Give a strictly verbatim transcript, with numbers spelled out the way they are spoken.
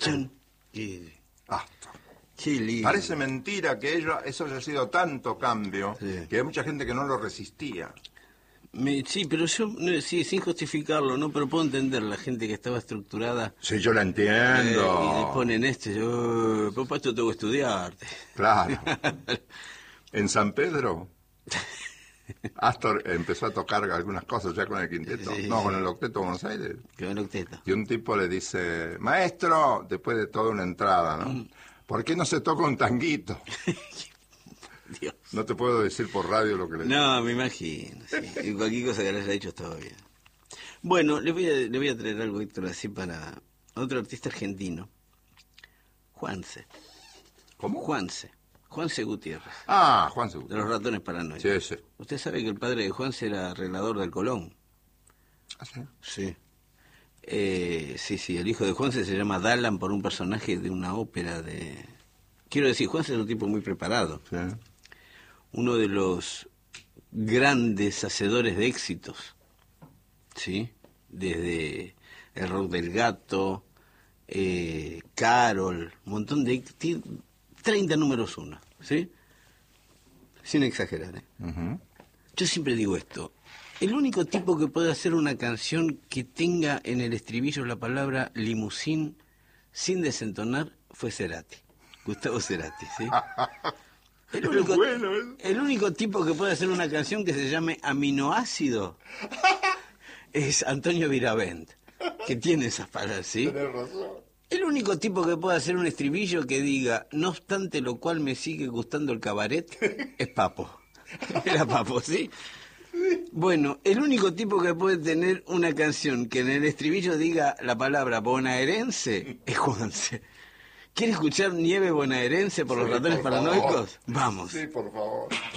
Chan. Y... Astor. Qué lindo. Parece mentira que ello, eso haya sido tanto cambio, Sí. que hay mucha gente que no lo resistía. Me, sí, pero yo, no, sí, sin justificarlo, ¿no? Pero puedo entender la gente que estaba estructurada. Sí, yo la eh, entiendo. y le ponen este, yo, papá, esto tengo que estudiarte. Claro. En San Pedro, Astor empezó a tocar algunas cosas ya con el quinteto. Sí, no, sí. con el octeto de Buenos Aires. Qué buen octeto. Y un tipo le dice, maestro, después de toda una entrada, ¿no? Mm. ¿Por qué no se toca un tanguito? Dios. No te puedo decir por radio lo que le digo. No, me imagino, sí. Y cualquier cosa que le haya dicho estaba bien. Bueno, le voy a, le voy a traer algo, Héctor, así para otro artista argentino. Juanse. ¿Cómo? Juanse. Juanse Gutiérrez, Ah, Juan de Seguro. los ratones paranoicos. Sí, sí. Usted sabe que el padre de Juanse era arreglador del Colón. ¿Ah, sí? Sí. Eh, sí, sí, el hijo de Juanse se llama Dalan por un personaje de una ópera de... Quiero decir, Juanse es un tipo muy preparado. Sí. Uno de los grandes hacedores de éxitos, ¿sí? Desde El Rock del Gato, eh, Carol, un montón de... tiene treinta números uno, ¿sí? Sin exagerar, ¿eh? Ujú. Yo siempre digo esto, el único tipo que puede hacer una canción que tenga en el estribillo la palabra limusín sin desentonar fue Cerati, Gustavo Cerati, ¿sí? El único, bueno, ¿eh? el único tipo que puede hacer una canción que se llame Aminoácido es Antonio Viravent, que tiene esas palabras, ¿sí? Tenés razón. El único tipo que puede hacer un estribillo que diga, no obstante lo cual me sigue gustando el cabaret, es Papo. Era Papo, ¿sí? Bueno, el único tipo que puede tener una canción que en el estribillo diga la palabra bonaerense es Juanse. ¿Quiere escuchar Nieve Bonaerense por los Sí, ratones por favor. paranoicos? Vamos. Sí, por favor.